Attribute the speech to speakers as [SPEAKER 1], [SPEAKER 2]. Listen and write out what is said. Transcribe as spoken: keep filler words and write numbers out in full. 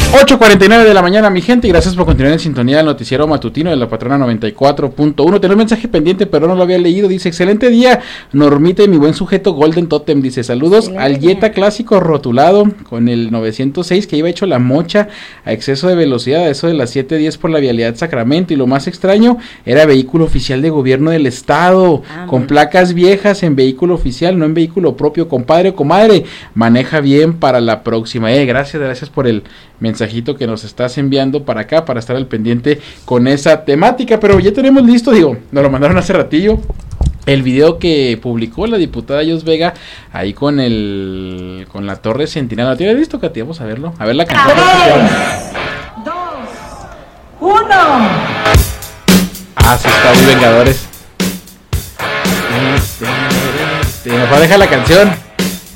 [SPEAKER 1] ocho cuarenta y nueve de la mañana, mi gente, y gracias por continuar en sintonía del noticiero matutino de la Patrona noventa y cuatro punto uno. Tengo un mensaje pendiente, pero no lo había leído. Dice: excelente día, Normita y mi buen sujeto Golden Totem. Dice: saludos excelente al Jetta clásico rotulado con el novecientos seis que iba hecho la mocha a exceso de velocidad, a eso de las siete diez por la vialidad Sacramento. Y lo más extraño, era vehículo oficial de gobierno del estado, ah, con man. placas viejas en vehículo oficial, no en vehículo propio. Compadre o comadre, maneja bien para la próxima. Eh, gracias, gracias por el mensajito que nos estás enviando para acá, para estar al pendiente con esa temática. Pero ya tenemos listo, digo, nos lo mandaron hace ratillo, el video que publicó la diputada Yos Vega ahí con el con la Torre Centinela. ¿Lo tienes listo, Katy? Vamos a verlo, a ver la canción.
[SPEAKER 2] tres, dos, uno.
[SPEAKER 1] Ah, sí, está muy Vengadores. Mejor deja la canción.